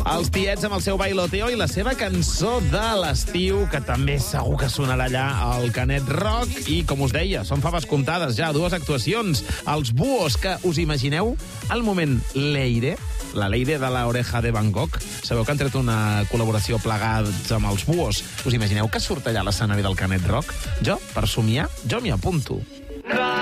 Els Tiets amb el seu bailoteo i la seva cançó de l'estiu, que també segur que sonarà allà al Canet Rock. I, com us deia, són faves comptades ja, 2 actuacions. Els Búhos, que us imagineu al moment Leire, la Leire de l'Oreja de Van Gogh. Sabeu que han tret una col·laboració plegats amb els Búhos. Us imagineu que surt allà a l'escenari del Canet Rock? Jo, per somiar, jo m'hi apunto.